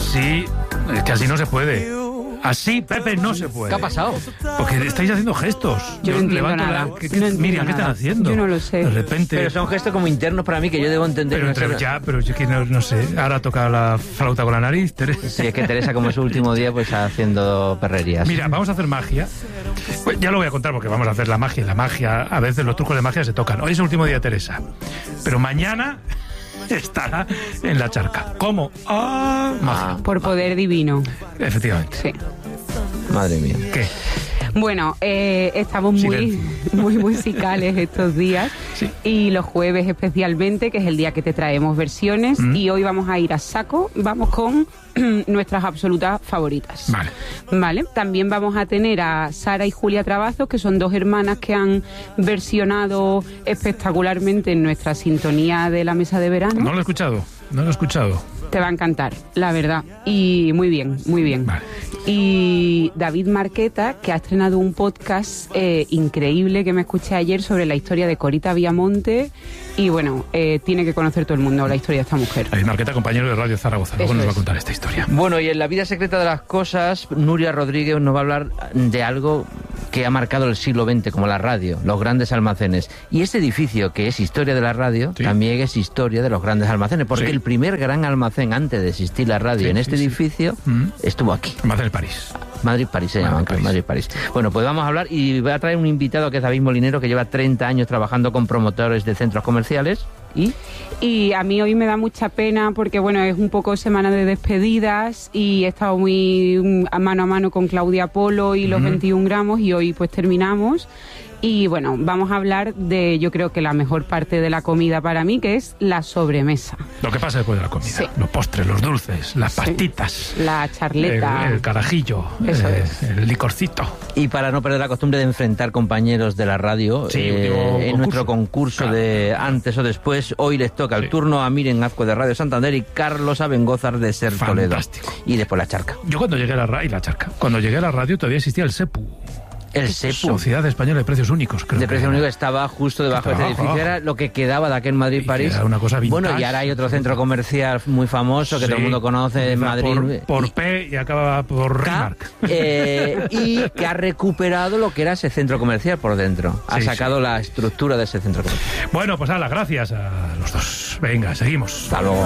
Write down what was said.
Así, es que así no se puede. Así, Pepe, no se puede. ¿Qué ha pasado? Porque estáis haciendo gestos. Yo no entiendo levanto nada. Miriam, ¿qué están haciendo? Yo no lo sé. De repente... Pero son gestos como internos para mí que yo debo entender. Pero yo que no sé. Ahora toca la flauta con la nariz, Teresa. Sí, es que Teresa, como es su último día, pues haciendo perrerías. Mira, vamos a hacer magia. Pues ya lo voy a contar porque vamos a hacer la magia. La magia, a veces los trucos de magia se tocan. Hoy es el último día, Teresa. Pero mañana estará en la charca. ¿Cómo? Magia. Por poder divino. Efectivamente. Sí. Madre mía. ¿Qué? Bueno, estamos muy musicales estos días. Sí. Y los jueves especialmente, que es el día que te traemos versiones. Y hoy vamos a ir a saco. Vamos con nuestras absolutas favoritas. Vale. También vamos a tener a Sara y Julia Travazos, que son dos hermanas que han versionado espectacularmente en nuestra sintonía de la mesa de verano. No lo he escuchado. Te va a encantar, la verdad. Y muy bien. Vale. Y David Marqueta, que ha estrenado un podcast increíble que me escuché ayer sobre la historia de Corita Viamonte. Y bueno, tiene que conocer todo el mundo la historia de esta mujer. David Marqueta, compañero de Radio Zaragoza. Luego nos va a contar esta historia. Bueno, y en La vida secreta de las cosas, Nuria Rodríguez nos va a hablar de algo que ha marcado el siglo XX, como la radio, los grandes almacenes. Y este edificio, que es historia de la radio, también es historia de los grandes almacenes, porque el primer gran almacén antes de existir la radio en este edificio estuvo aquí. Almacén París. Madrid-París se llaman, Madrid-París. Bueno, pues vamos a hablar y voy a traer un invitado que es David Molinero, que lleva 30 años trabajando con promotores de centros comerciales. Y a mí hoy me da mucha pena porque, bueno, es un poco semana de despedidas y he estado muy a mano con Claudia Polo y los 21 gramos y hoy pues terminamos. Y bueno, vamos a hablar de, yo creo que la mejor parte de la comida para mí, que es la sobremesa. Lo que pasa después de la comida. Sí. Los postres, los dulces, las pastitas. La charleta. El carajillo. Eso es. El licorcito. Y para no perder la costumbre de enfrentar compañeros de la radio, en nuestro concurso de antes o después, hoy les toca el turno a Miren Azcue de Radio Santander y Carlos Abengózar de Ser Toledo. Y después la charca. Yo cuando llegué a la radio todavía existía el SEPU. El SEPU. Sociedad Española de Precios Únicos, creo. De Precios Únicos estaba justo debajo de este edificio. Era lo que quedaba de aquel Madrid-París. Era una cosa vintage. Bueno, y ahora hay otro centro comercial muy famoso que todo el mundo conoce en Madrid. Por P y acaba por Rimark. Y que ha recuperado lo que era ese centro comercial por dentro. Ha sacado la estructura de ese centro comercial. Bueno, pues gracias a los dos. Venga, seguimos. Hasta luego.